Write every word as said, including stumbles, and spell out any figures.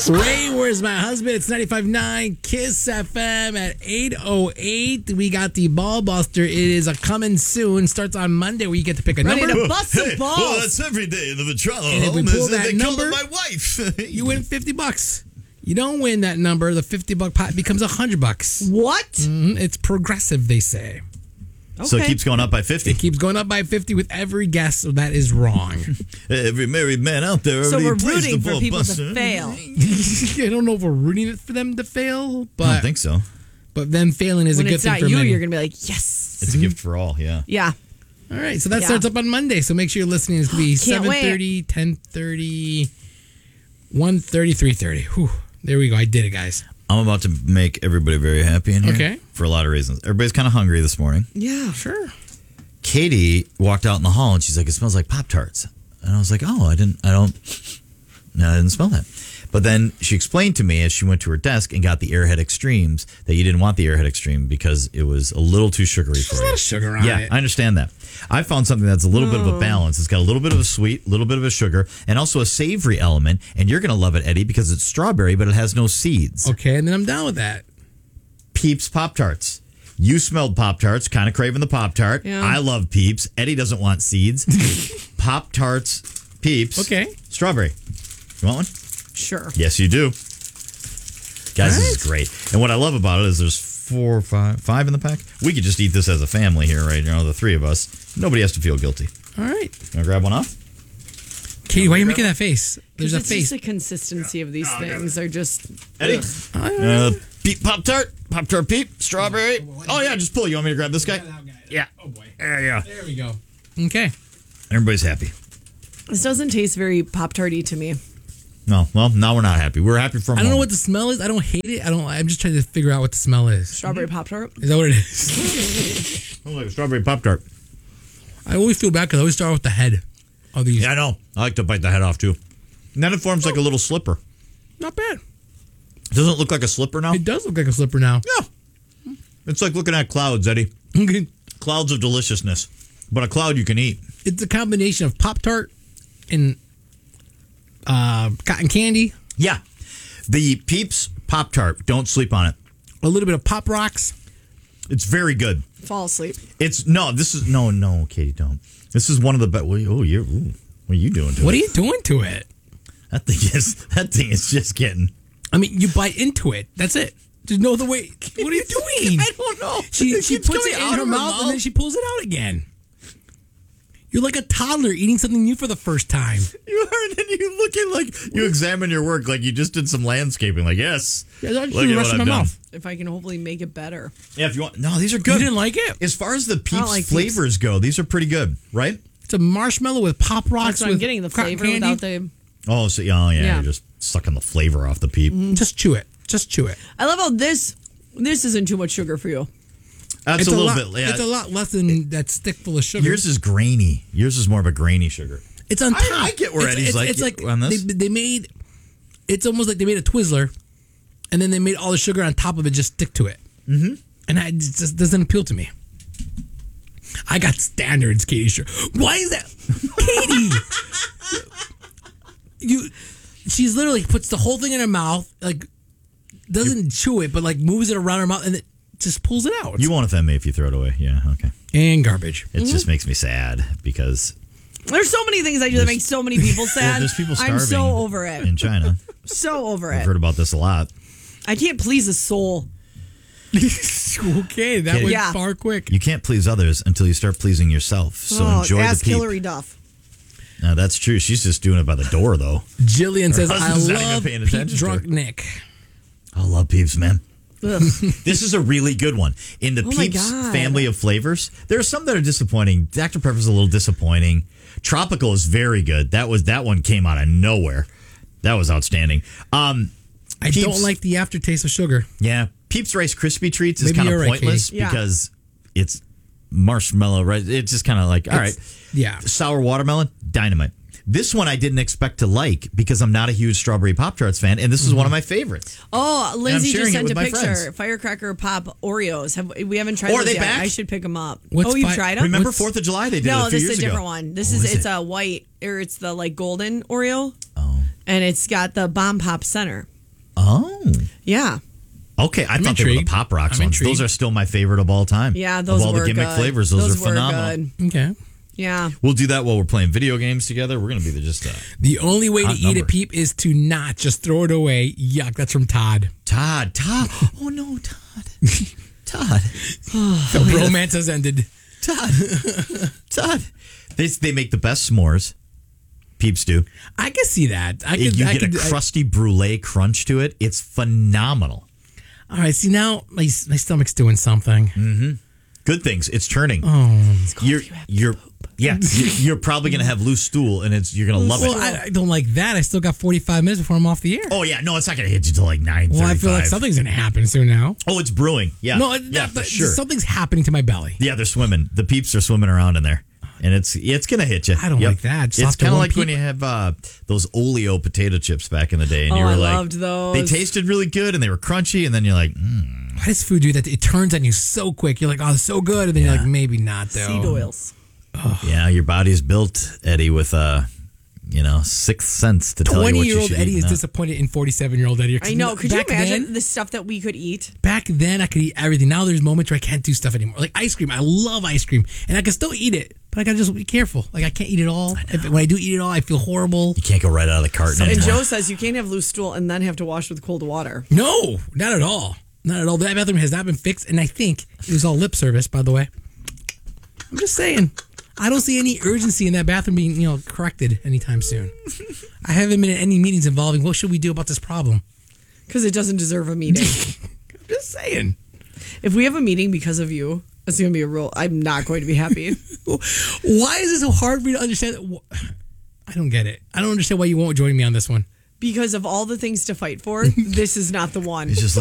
Ray, where's my husband? It's ninety-five point nine Kiss F M at eight oh eight. We got the Ball Buster. It is a coming soon. Starts on Monday where you get to pick a Ready number. to bust some Hey, balls. well, that's every day in the Vitrano And if we home. pull is that they call number, it my wife. You win fifty bucks. You don't win that number, the fifty buck pot becomes one hundred bucks. What? Mhm. It's progressive, they say. Okay. So it keeps going up by fifty. It keeps going up by fifty with every guess, so that is wrong. Every married man out there. So already we're plays rooting the for ball people buster. to fail. I don't know if we're rooting for them to fail, but I don't think so. but them failing is When a good it's thing not for you, many. you're going to be like, yes. It's a gift for all, yeah. Yeah. All right, so that Yeah. starts up on Monday. So make sure you're listening. It's going to be Can't seven thirty, ten thirty, one thirty, three thirty. Whew. There we go. I did it, guys. I'm about to make everybody very happy in here. Okay. For a lot of reasons. Everybody's kind of hungry this morning. Yeah. Sure. Katie walked out in the hall and she's like, it smells like Pop-Tarts. And I was like, oh, I didn't, I don't, no, I didn't smell that. But then she explained to me as she went to her desk and got the Airhead Extremes that you didn't want the Airhead Extreme because it was a little too sugary for There's a you. lot of sugar on yeah, it. I understand that. I found something that's a little bit of a balance. It's got a little bit of a sweet, a little bit of a sugar, and also a savory element. And you're going to love it, Eddie, because it's strawberry, but it has no seeds. Okay, and then I'm down with that. Peeps Pop-Tarts. You smelled Pop-Tarts, kind of craving the Pop-Tart. Yeah. I love Peeps. Eddie doesn't want seeds. Pop-Tarts, Peeps. Okay. Strawberry. You want one? Sure. Yes, you do. Guys, this is great. And what I love about it is there's four, five, five in the pack. We could just eat this as a family here, right? You know, the three of us. Nobody has to feel guilty. All right. You want to grab one off? Katie, why are you making that face? There's a it's face. just the consistency of these things are just... Eddie? Ugh. Uh, Peep Pop-Tart. Pop-Tart Peep. Strawberry. Oh, yeah, just pull. You want me to grab this guy? Yeah. Oh, boy. Yeah, yeah. There we go. Okay. Everybody's happy. This doesn't taste very Pop-Tarty to me. No, well, now we're not happy. We're happy for a I don't know moment. what the smell is. I don't hate it. I don't. I'm just trying to figure out what the smell is. Strawberry Pop-Tart? Is that what it is? Oh, like a strawberry Pop-Tart. I always feel bad because I always start with the head of these. Yeah, I know. I like to bite the head off, too. And then it forms like a little slipper. Not bad. Doesn't it look like a slipper now? It does look like a slipper now. Yeah. It's like looking at clouds, Eddie. Okay. Clouds of deliciousness. But a cloud you can eat. It's a combination of Pop-Tart and uh, cotton candy, Yeah. The Peeps Pop-Tart. Don't sleep on it. a little bit of Pop Rocks. It's very good. Fall asleep. It's, no, this is, no, no, Katie, don't. This is one of the best. Oh, you're, ooh, what are you doing to What it? are you doing to it? That thing is, that thing is just getting. I mean, you bite into it. That's it. There's no other way. What are you doing? I don't know. She It she keeps puts coming it in out her of her mouth, and then mouth. she pulls it out again. You're like a toddler eating something new for the first time. You are, and then you looking like you examine your work like you just did some landscaping. Like, yes, Yeah, that's look the at rest what of I've my done. mouth. If I can hopefully make it better. Yeah, if you want. No, these are You good. didn't like it? As far as the Peeps like Peeps. flavors go, these are pretty good, right? It's a marshmallow with Pop Rocks. That's what I'm with getting, the cotton flavor candy. without the... Oh, so yeah, oh, yeah, Yeah. you're just sucking the flavor off the Peep. Just chew it. Just chew it. I love how this... This isn't too much sugar for you. That's it's a little lot, bit. Yeah. It's a lot less than that stick full of sugar. Yours is grainy. Yours is more of a grainy sugar. It's on I- top. I get where it's, Eddie's it's, like It's like on this. They, they made. It's almost like they made a Twizzler, and then they made all the sugar on top of it just stick to it. Mm-hmm. And I, it just doesn't appeal to me. I got standards, Katie. Sure. Why is that, Katie? you, she's literally puts the whole thing in her mouth, like doesn't chew it, but like moves it around her mouth, and it just pulls it out. You won't offend me if you throw it away. Yeah, okay. and garbage. It just makes me sad because There's so many things I do that make so many people sad. well, there's people starving I'm so over it. in China. So over I've it. heard about this a lot. I can't please a soul. Okay, that Katie. went Yeah. far quick. You can't please others until you start pleasing yourself. So oh, enjoy ask the Peep. Hillary Duff. Now, that's true. She's just doing it by the door, though. Jillian says, I husband's not even love paying Pete attention to Drunk her. Nick. I love Peeps, man. Ugh. This is a really good one. In the Oh my Peeps God. family of flavors, there are some that are disappointing. Doctor Pepper's a little disappointing. Tropical is very good. That was that one came out of nowhere. That was outstanding. Um, I Peeps- don't like the aftertaste of sugar. Yeah, Peeps Rice Krispie Treats is Maybe kind of you're right, pointless Katie. Yeah. because it's marshmallow, right? It's just kind of like, all right. It's- yeah. Sour watermelon, dynamite. This one I didn't expect to like because I'm not a huge Strawberry Pop-Tarts fan, and this is one of my favorites. Oh, Lindsay sharing just it sent with a my picture. friends. Firecracker Pop Oreos. Have we haven't tried Oh, are those they yet. back? I should pick them up. What's oh, you've fi- tried them? Remember What's- Fourth of July? They did it No, a few this years is a ago. different one. This Oh, is, is it's it? a white or it's the like golden Oreo, Oh. and it's got the bomb pop center. Oh. Yeah. Okay, I I'm thought they were the intrigued. Pop Rocks I'm ones. intrigued. Those are still my favorite of all time. Yeah, those of all were the gimmick good. flavors, those, Those are were phenomenal. good. Okay. Yeah. We'll do that while we're playing video games together. We're gonna be the just uh, The only way to Hot eat number. a peep is to not just throw it away. Yuck, that's from Todd. Todd. Todd. Oh no, Todd. Todd. The romance has ended. Todd. Todd. They they make the best s'mores. Peeps do. I can see that. I You could. I get could, a I- crusty brulee crunch to it. It's phenomenal. all right. See now, my my stomach's doing something. Mm. Good things. It's turning. Oh. You're you're yeah. You're, you're probably gonna have loose stool, and it's you're gonna love Well, it. I, I don't like that. I still got forty-five minutes before I'm off the air. Oh yeah, no, it's not gonna hit you till like nine. Well, I feel like something's gonna happen soon now. Oh, it's brewing. Yeah. No, yeah, that, for that- sure. something's happening to my belly. Yeah, they're swimming. The peeps are swimming around in there, and it's it's gonna hit you. I don't like that. Just It's after kind of one like when peep. you have uh, those Oleo potato chips back in the day, and Oh, you were I like, loved those. they tasted really good and they were crunchy, and then you're like, mm. Why does food do that? It turns on you so quick. You're like, oh, it's so good, and then you're like, maybe not though. Seed oils. yeah, your body's built, Eddie, with uh, you know, sixth sense to tell you what you Twenty-year-old should Eddie eat is and not. disappointed in forty-seven-year-old Eddie. I know. Could you Back imagine Then, the stuff that we could eat? back then, I could eat everything. Now there's moments where I can't do stuff anymore. Like ice cream. I love ice cream, and I can still eat it, but I gotta just be careful. Like I can't eat it all. If, when I do eat it all, I feel horrible. You can't go right out of the carton And anymore. Joe says you can't have loose stool and then have to wash with cold water. No, not at all. Not at all. That bathroom has not been fixed, and I think it was all lip service, by the way. I'm just saying. I don't see any urgency in that bathroom being, you know, corrected anytime soon. I haven't been in any meetings involving what should we do about this problem. Because it doesn't deserve a meeting. I'm just saying. If we have a meeting because of you, it's going to be a rule. I'm not going to be happy. Why is it so hard for you to understand? I don't get it. I don't understand why you won't join me on this one. Because of all the things to fight for, this is not the one. It's just